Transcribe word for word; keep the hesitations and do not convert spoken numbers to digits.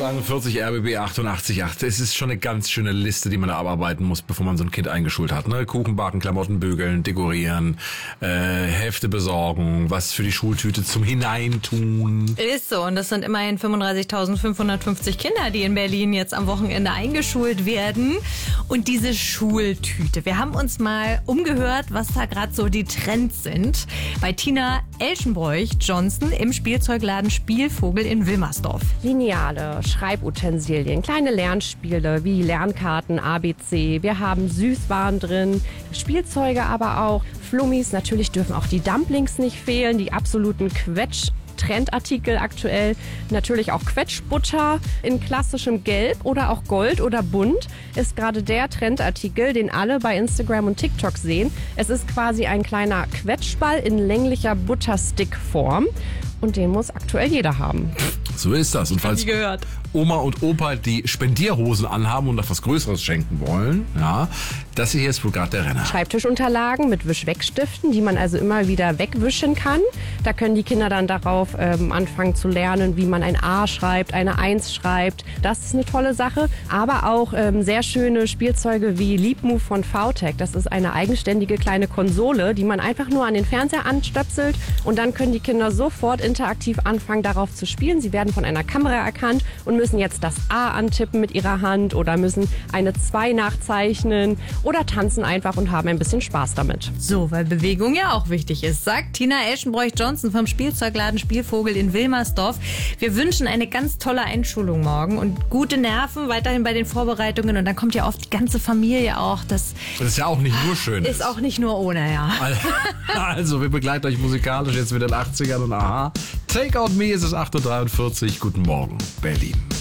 dreiundvierzig, R B B achtundachtzig Komma acht. Es ist schon eine ganz schöne Liste, die man da abarbeiten muss, bevor man so ein Kind eingeschult hat. Ne? Kuchen backen, Klamotten bügeln, dekorieren, äh, Hefte besorgen, was für die Schultüte zum Hineintun. Ist so. Und das sind immerhin fünfunddreißigtausendfünfhundertfünfzig Kinder, die in Berlin jetzt am Wochenende eingeschult werden. Und diese Schultüte. Wir haben uns mal umgehört, was da gerade so die Trends sind. Bei Tina Elschenbräuch-Johnson im Spielzeugladen Spielvogel in Wilmersdorf. Lineale, Schreibutensilien, kleine Lernspiele wie Lernkarten, A B C. Wir haben Süßwaren drin, Spielzeuge aber auch, Flummis. Natürlich dürfen auch die Dumplings nicht fehlen, die absoluten Quetsch. Trendartikel aktuell, natürlich auch Quetschbutter in klassischem Gelb oder auch Gold oder bunt ist gerade der Trendartikel, den alle bei Instagram und TikTok sehen. Es ist quasi ein kleiner Quetschball in länglicher Butterstick-Form und den muss aktuell jeder haben. So ist das. Und falls gehört. Oma und Opa die Spendierhosen anhaben und noch was Größeres schenken wollen, ja, das hier ist wohl gerade der Renner. Schreibtischunterlagen mit Wischwegstiften, die man also immer wieder wegwischen kann. Da können die Kinder dann darauf ähm, anfangen zu lernen, wie man ein A schreibt, eine Eins schreibt. Das ist eine tolle Sache. Aber auch ähm, sehr schöne Spielzeuge wie Leapmove von V Tech. Das ist eine eigenständige kleine Konsole, die man einfach nur an den Fernseher anstöpselt und dann können die Kinder sofort interaktiv anfangen, darauf zu spielen. Sie werden von einer Kamera erkannt und müssen jetzt das A antippen mit ihrer Hand oder müssen eine zwei nachzeichnen oder tanzen einfach und haben ein bisschen Spaß damit. So, weil Bewegung ja auch wichtig ist, sagt Tina Elschenbräuch-Johnson vom Spielzeugladen Spielvogel in Wilmersdorf. Wir wünschen eine ganz tolle Einschulung morgen und gute Nerven weiterhin bei den Vorbereitungen. Und dann kommt ja oft die ganze Familie auch. Das, das ist ja auch nicht nur schön. Ist auch nicht nur ohne, ja. Also, wir begleiten euch musikalisch jetzt mit den achtzigern und aha. Take Out Me, es ist acht Uhr dreiundvierzig. Guten Morgen, Berlin.